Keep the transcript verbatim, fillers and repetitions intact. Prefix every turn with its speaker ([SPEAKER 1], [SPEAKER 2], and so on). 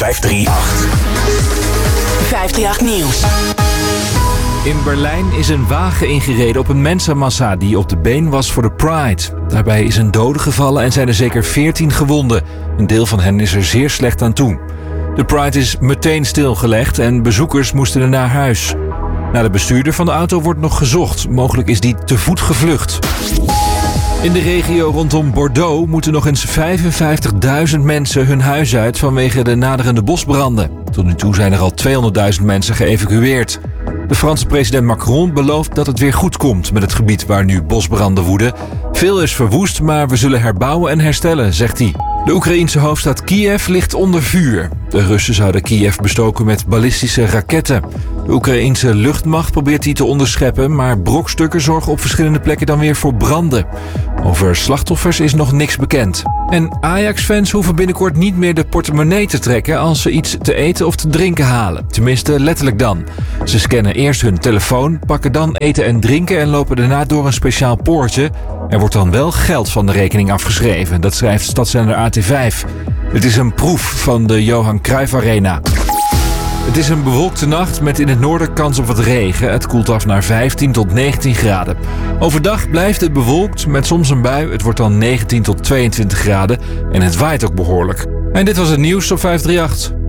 [SPEAKER 1] vijfhonderdachttien.
[SPEAKER 2] vijfhonderdachttien Nieuws.
[SPEAKER 3] In Berlijn is een wagen ingereden op een mensenmassa die op de been was voor de Pride. Daarbij is een dode gevallen en zijn er zeker veertien gewonden. Een deel van hen is er zeer slecht aan toe. De Pride is meteen stilgelegd en bezoekers moesten er naar huis. Naar de bestuurder van de auto wordt nog gezocht. Mogelijk is die te voet gevlucht. In de regio rondom Bordeaux moeten nog eens vijfenvijftigduizend mensen hun huis uit vanwege de naderende bosbranden. Tot nu toe zijn er al tweehonderdduizend mensen geëvacueerd. De Franse president Macron belooft dat het weer goed komt met het gebied waar nu bosbranden woeden. Veel is verwoest, maar we zullen herbouwen en herstellen, zegt hij. De Oekraïense hoofdstad Kiev ligt onder vuur. De Russen zouden Kiev bestoken met ballistische raketten. De Oekraïense luchtmacht probeert die te onderscheppen, maar brokstukken zorgen op verschillende plekken dan weer voor branden. Over slachtoffers is nog niks bekend. En Ajax-fans hoeven binnenkort niet meer de portemonnee te trekken als ze iets te eten of te drinken halen. Tenminste, letterlijk dan. Ze scannen eerst hun telefoon, pakken dan eten en drinken en lopen daarna door een speciaal poortje. Er wordt dan wel geld van de rekening afgeschreven, dat schrijft stadszender A T vijf. Het is een proef van de Johan Cruijff Arena. Het is een bewolkte nacht met in het noorden kans op wat regen. Het koelt af naar vijftien tot negentien graden. Overdag blijft het bewolkt met soms een bui. Het wordt dan negentien tot tweeëntwintig graden en het waait ook behoorlijk. En dit was het nieuws op vijfhonderdachttien.